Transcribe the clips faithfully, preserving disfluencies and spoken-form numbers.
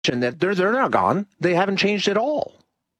that they're they're not gone. They haven't changed at all.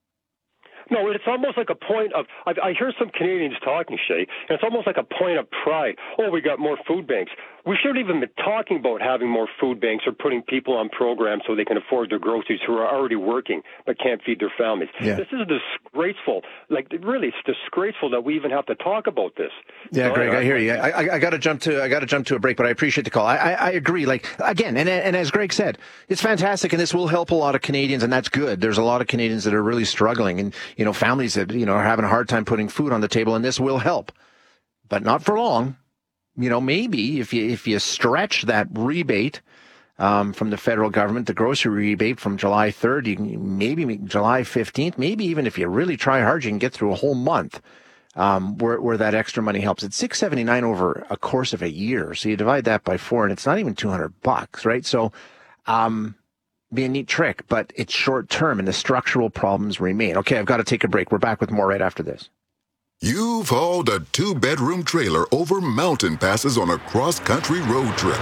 No, it's almost like a point of, I, I hear some Canadians talking, Shay, and it's almost like a point of pride. Oh, we got more food banks. We shouldn't even be talking about having more food banks or putting people on programs so they can afford their groceries who are already working but can't feed their families. Yeah. This is disgraceful. Like, really, it's disgraceful that we even have to talk about this. Yeah, so, Greg, I, I hear you. I, I, I got to jump to I got to jump to a break, but I appreciate the call. I, I, I agree. Like again, and and as Greg said, it's fantastic, and this will help a lot of Canadians, and that's good. There's a lot of Canadians that are really struggling, and you know, families that you know are having a hard time putting food on the table, and this will help, but not for long. You know, maybe if you if you stretch that rebate um, from the federal government, the grocery rebate from July third, you can maybe July fifteenth, maybe even if you really try hard, you can get through a whole month um, where where that extra money helps. It's six seventy-nine over a course of a year, so you divide that by four, and it's not even two hundred bucks, right? So, um, be a neat trick, but it's short term, and the structural problems remain. Okay, I've got to take a break. We're back with more right after this. You've hauled a two-bedroom trailer over mountain passes on a cross-country road trip.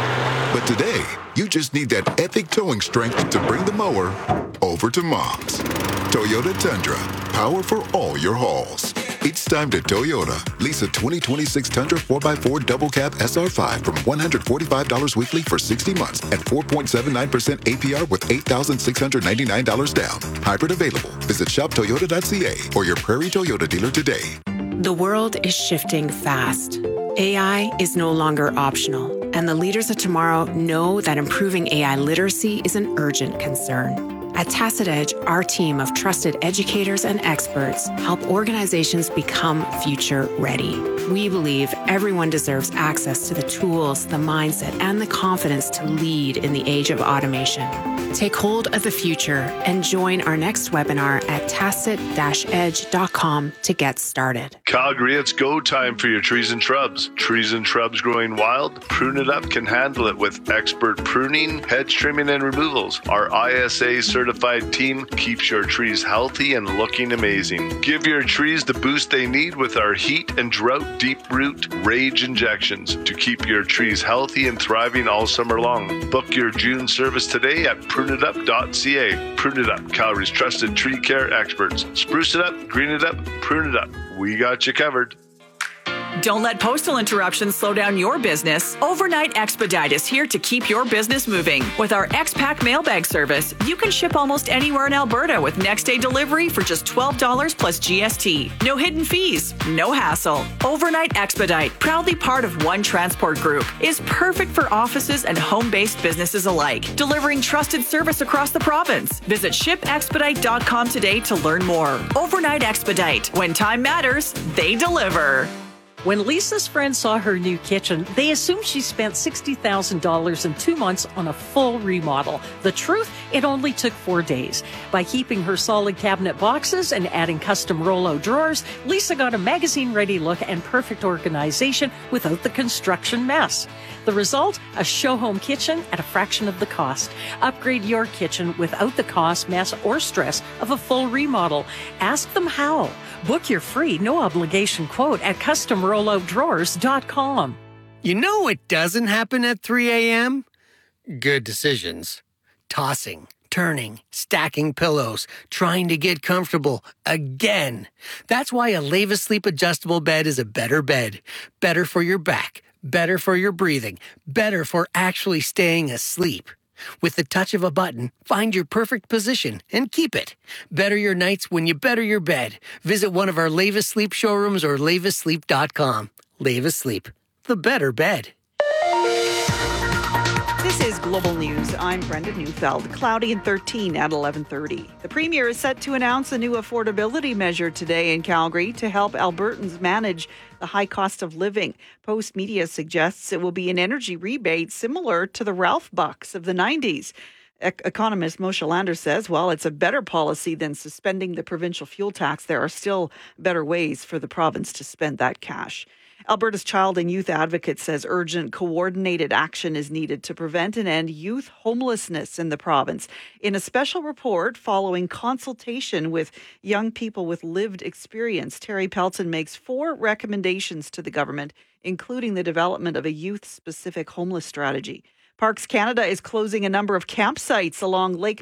But today, you just need that epic towing strength to bring the mower over to Mom's. Toyota Tundra, power for all your hauls. It's time to Toyota. Lease a twenty twenty-six Tundra four by four Double Cab S R five from one hundred forty-five dollars weekly for sixty months at four point seven nine percent A P R with eight thousand six hundred ninety-nine dollars down. Hybrid available. Visit shop toyota dot c a or your Prairie Toyota dealer today. The world is shifting fast. A I is no longer optional, and the leaders of tomorrow know that improving A I literacy is an urgent concern. At Tacit Edge, our team of trusted educators and experts help organizations become future ready. We believe everyone deserves access to the tools, the mindset, and the confidence to lead in the age of automation. Take hold of the future and join our next webinar at tacit dash edge dot com to get started. Calgary, it's go time for your trees and shrubs. Trees and shrubs growing wild? Prune It Up can handle it with expert pruning, hedge trimming, and removals. Our I S A certified team keeps your trees healthy and looking amazing. Give your trees the boost they need with our heat and drought deep root rage injections to keep your trees healthy and thriving all summer long. Book your June service today at prune it up dot c a. Prune It Up, Calgary's trusted tree care experts. Spruce it up, green it up, prune it up. We got you covered. Don't let postal interruptions slow down your business. Overnight Expedite is here to keep your business moving. With our X-Pack mailbag service, you can ship almost anywhere in Alberta with next-day delivery for just twelve dollars plus G S T. No hidden fees, no hassle. Overnight Expedite, proudly part of One Transport Group, is perfect for offices and home-based businesses alike, delivering trusted service across the province. Visit ship expedite dot com today to learn more. Overnight Expedite. When time matters, they deliver. When Lisa's friends saw her new kitchen, they assumed she spent sixty thousand dollars in two months on a full remodel. The truth, it only took four days. By keeping her solid cabinet boxes and adding custom Rollo drawers, Lisa got a magazine-ready look and perfect organization without the construction mess. The result? A show-home kitchen at a fraction of the cost. Upgrade your kitchen without the cost, mess, or stress of a full remodel. Ask them how. Book your free, no-obligation quote at custom rollo drawers dot com. You know what doesn't happen at three a.m.? Good decisions. Tossing, turning, stacking pillows, trying to get comfortable again. That's why a Leva Sleep adjustable bed is a better bed. Better for your back, better for your breathing, better for actually staying asleep. With the touch of a button, find your perfect position and keep it. Better your nights when you better your bed. Visit one of our Leva Sleep showrooms or leva sleep dot com. Leva Sleep, the better bed. This is Global News. I'm Brenda Neufeld. Cloudy and thirteen at eleven thirty. The Premier is set to announce a new affordability measure today in Calgary to help Albertans manage the high cost of living. Post Media suggests it will be an energy rebate similar to the Ralph Bucks of the nineties. E- economist Moshe Lander says, while it's a better policy than suspending the provincial fuel tax, there are still better ways for the province to spend that cash. Alberta's Child and Youth Advocate says urgent coordinated action is needed to prevent and end youth homelessness in the province. In a special report following consultation with young people with lived experience, Terry Pelton makes four recommendations to the government, including the development of a youth-specific homeless strategy. Parks Canada is closing a number of campsites along Lake